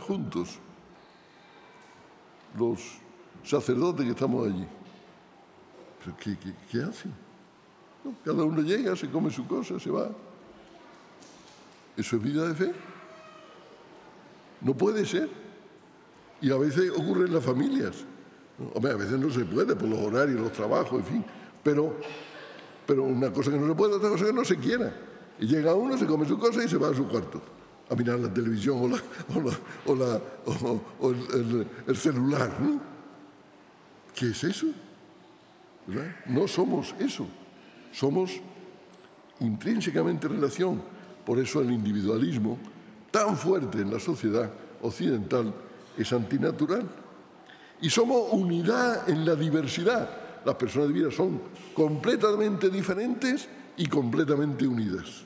juntos, los sacerdotes que estamos allí. ¿Pero qué hacen? ¿No? Cada uno llega, se come su cosa, se va. ¿Eso es vida de fe? No puede ser. Y a veces ocurre en las familias. Hombre, a veces no se puede por los horarios, los trabajos, en fin. Pero una cosa que no se puede, otra cosa que no se quiera. Y llega uno, se come su cosa y se va a su cuarto a mirar la televisión o el celular, ¿no? ¿Qué es eso? ¿Verdad? No somos eso. Somos intrínsecamente relación. Por eso el individualismo, tan fuerte en la sociedad occidental, es antinatural. Y somos unidad en la diversidad. Las personas de vida son completamente diferentes y completamente unidas.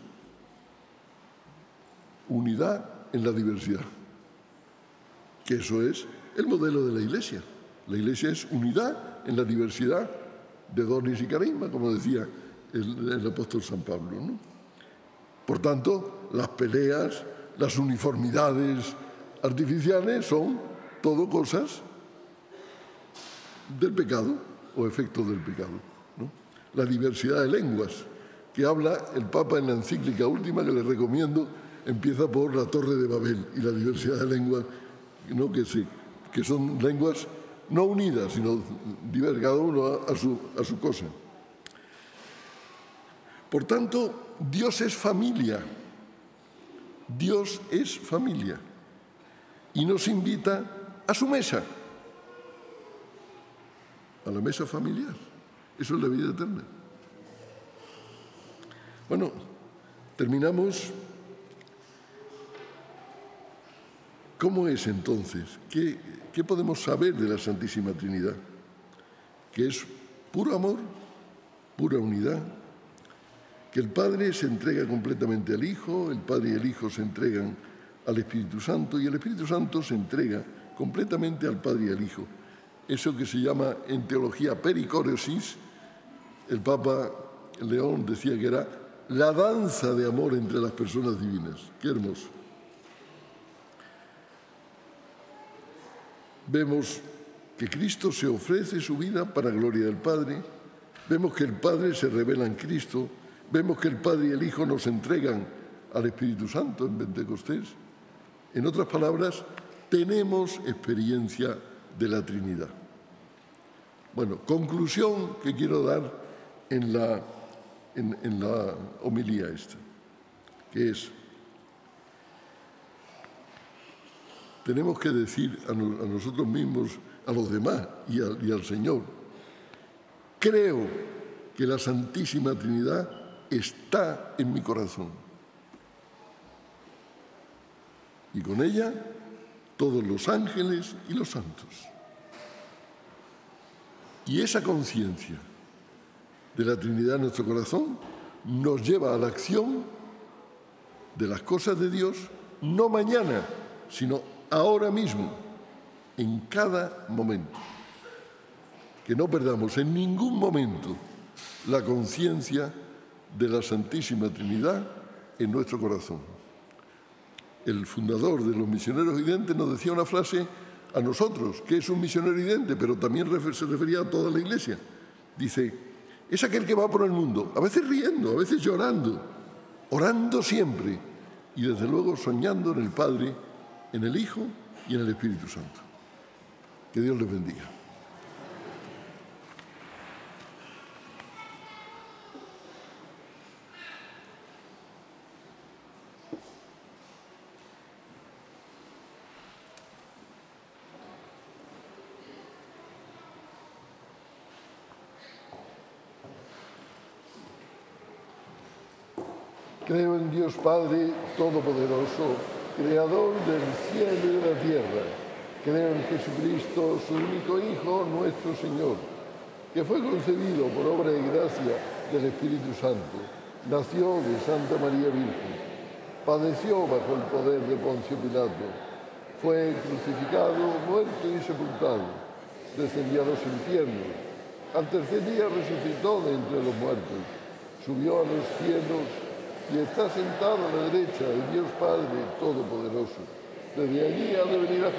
Unidad en la diversidad. Que eso es el modelo de la Iglesia. La Iglesia es unidad en la diversidad de dones y carisma, como decía el apóstol San Pablo, ¿no? Por tanto, las peleas, las uniformidades artificiales son todo cosas del pecado o efectos del pecado, ¿no? La diversidad de lenguas que habla el Papa en la encíclica última, que les recomiendo, empieza por la Torre de Babel y la diversidad de lenguas, ¿no? que son lenguas no unidas, sino diversas, cada uno a su cosa. Por tanto, Dios es familia. Dios es familia. Y nos invita a su mesa, a la mesa familiar. Eso es la vida eterna. Bueno, terminamos. ¿Cómo es entonces? ¿Qué podemos saber de la Santísima Trinidad? Que es puro amor, pura unidad, que el Padre se entrega completamente al Hijo, el Padre y el Hijo se entregan al Espíritu Santo y el Espíritu Santo se entrega completamente al Padre y al Hijo. Eso que se llama en teología pericoresis, el Papa León decía que era la danza de amor entre las personas divinas. ¡Qué hermoso! Vemos que Cristo se ofrece su vida para gloria del Padre, vemos que el Padre se revela en Cristo, vemos que el Padre y el Hijo nos entregan al Espíritu Santo en Pentecostés. En otras palabras, tenemos experiencia de la Trinidad. Bueno, conclusión que quiero dar en la homilía esta, que es: tenemos que decir a nosotros mismos, a los demás y al Señor: creo que la Santísima Trinidad está en mi corazón. Y con ella todos los ángeles y los santos. Y esa conciencia de la Trinidad en nuestro corazón nos lleva a la acción de las cosas de Dios, no mañana, sino ahora mismo, en cada momento. Que no perdamos en ningún momento la conciencia de la Santísima Trinidad en nuestro corazón. El fundador de los misioneros videntes nos decía una frase a nosotros, que es un misionero vidente, pero también se refería a toda la Iglesia. Dice: es aquel que va por el mundo, a veces riendo, a veces llorando, orando siempre y desde luego soñando en el Padre, en el Hijo y en el Espíritu Santo. Que Dios les bendiga. Creo en Dios Padre Todopoderoso, Creador del cielo y de la tierra. Creo en Jesucristo, su único Hijo, nuestro Señor, que fue concebido por obra y gracia del Espíritu Santo, nació de Santa María Virgen, padeció bajo el poder de Poncio Pilato, fue crucificado, muerto y sepultado, descendió a los infiernos, al tercer día resucitó de entre los muertos, subió a los cielos y está sentado a la derecha de Dios Padre Todopoderoso. Desde allí ha de venir a